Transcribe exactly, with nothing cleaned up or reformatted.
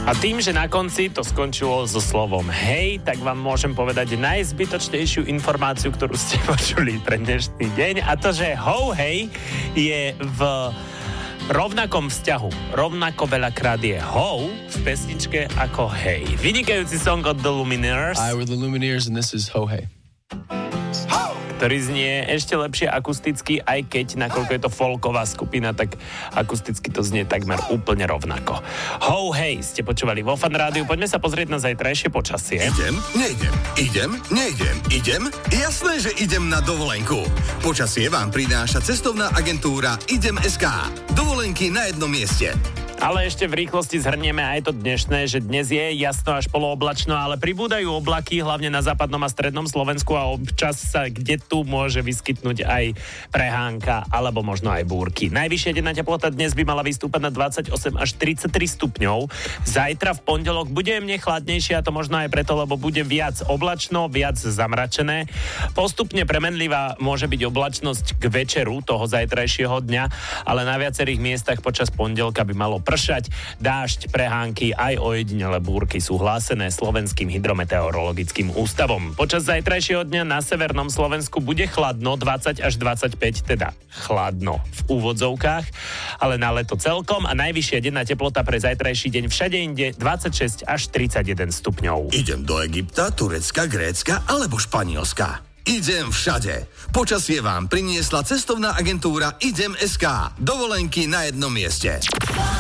A tým, že na konci to skončilo so slovom hej, tak vám môžem povedať najzbytočnejšiu informáciu, ktorú ste počuli pre dnešný deň, a to, že ho hej je v rovnakom vzťahu. Rovnako veľakrát je ho v pesničke ako hej. Vynikajúci song od The Lumineers. Hi, we're The Lumineers and this is Ho Hey. Ktorý znie ešte lepšie akusticky, aj keď, nakoľko je to folková skupina, tak akusticky to znie takmer úplne rovnako. Ho hej, ste počúvali vo Fan Rádiu. Poďme sa pozrieť na zajtrajšie počasie. Idem, nejdem, idem, nejdem, idem. Jasné, že idem na dovolenku. Počasie vám prináša cestovná agentúra Idem bodka es ká. Dovolenky na jednom mieste. Ale ešte v rýchlosti zhrnieme aj to dnešné, že dnes je jasno až polooblačno, ale pribúdajú oblaky, hlavne na západnom a strednom Slovensku, a občas sa kde tu môže vyskytnúť aj prehánka alebo možno aj búrky. Najvyššia denná teplota dnes by mala vystúpať na dvadsaťosem až tridsaťtri stupňov. Zajtra v pondelok bude jemne chladnejšie, a to možno aj preto, lebo bude viac oblačno, viac zamračené. Postupne premenlivá môže byť oblačnosť k večeru toho zajtrajšieho dňa, ale na viacerých miestach počas pondelka by malo pršať. Dážď, prehánky aj ojedinelé búrky sú hlásené Slovenským hydrometeorologickým ústavom. Počas zajtrajšieho dňa na severnom Slovensku bude chladno, dvadsať až dvadsaťpäť, teda chladno v úvodzovkách, ale na leto celkom, a najvyššia denná teplota pre zajtrajší deň všade inde dvadsaťšesť až tridsaťjeden stupňov. Idem do Egypta, Turecka, Grécka alebo Španielska. Idem všade. Počasie vám priniesla cestovná agentúra Idem bodka es ká. Dovolenky na jednom mieste.